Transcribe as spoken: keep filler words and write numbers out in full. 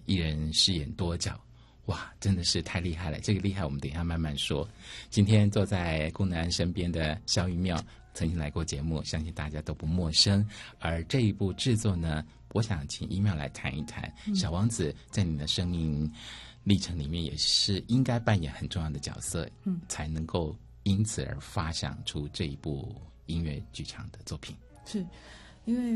一人饰演多角。哇，真的是太厉害了！这个厉害，我们等一下慢慢说。今天坐在顾南安身边的萧玉妙曾经来过节目，相信大家都不陌生。而这一部制作呢，我想请一妙来谈一谈。嗯、小王子在你的生命历程里面也是应该扮演很重要的角色，嗯，才能够因此而发想出这一部音乐剧场的作品。 是因为